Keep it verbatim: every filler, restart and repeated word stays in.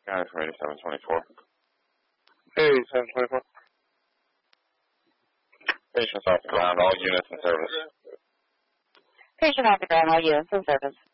Guys from eighty-seven twenty-four. Hey, eighty-seven twenty-four. Patients off the ground, all units in service. Patient off the ground, all units in service.